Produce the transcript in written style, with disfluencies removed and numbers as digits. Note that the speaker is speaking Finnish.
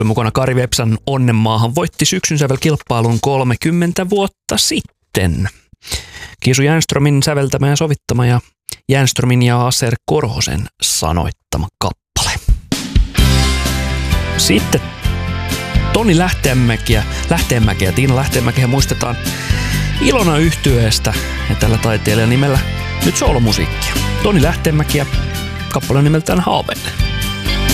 Mukana Kari Vepsan Onnenmaahan voitti syksyn sävelkilpailun 30 vuotta sitten. Kiisu Jernströmin säveltämä ja sovittama ja Jernströmin ja Aser Korhosen sanoittama kappale. Sitten Toni Lähteenmäki ja Tiina Lähteenmäkiä muistetaan Ilona -yhtyeestä ja tällä taiteilijan nimellä nyt soolomusiikkia. Toni Lähteenmäki ja kappale nimeltään Haaveille.